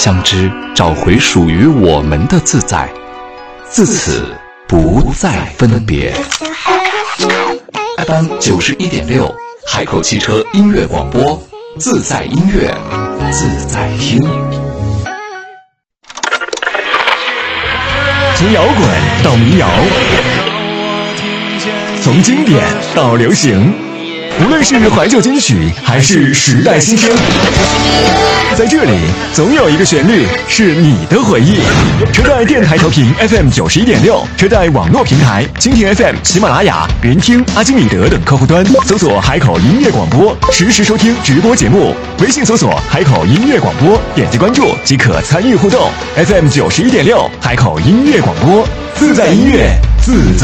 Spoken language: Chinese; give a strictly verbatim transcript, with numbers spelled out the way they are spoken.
相知，找回属于我们的自在，自此不再分别。F M 九十一点六，海口汽车音乐广播，自在音乐，自在听。 从摇滚到民谣，从经典到流行，无论是怀旧金曲还是时代新声，在这里总有一个旋律是你的回忆。车载电台调频 F M 九十一点六，车载网络平台蜻蜓 F M、喜马拉雅、云听、阿基米德等客户端搜索海口音乐广播，实时收听直播节目。微信搜索海口音乐广播，点击关注即可参与互动。F M 九十一点六，海口音乐广播，自在音乐，自在。